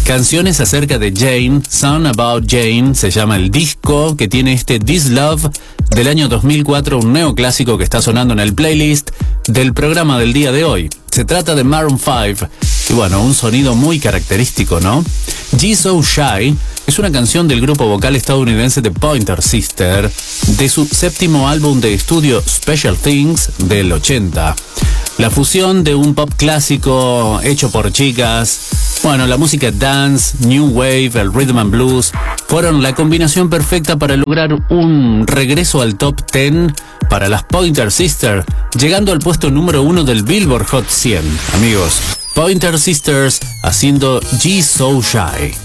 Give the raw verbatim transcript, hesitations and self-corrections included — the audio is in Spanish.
Canciones acerca de Jane, Song About Jane, se llama el disco que tiene este This Love del año dos mil cuatro, un neoclásico que está sonando en el playlist del programa del día de hoy. Se trata de Maroon cinco y bueno, un sonido muy característico, ¿no? G So Shy es una canción del grupo vocal estadounidense The Pointer Sisters de su séptimo álbum de estudio Special Things del ochenta. La fusión de un pop clásico hecho por chicas, bueno, la música dance, new wave, el rhythm and blues, fueron la combinación perfecta para lograr un regreso al top diez para las Pointer Sisters, llegando al puesto número uno del Billboard Hot cien. Amigos, Pointer Sisters haciendo G So Shy.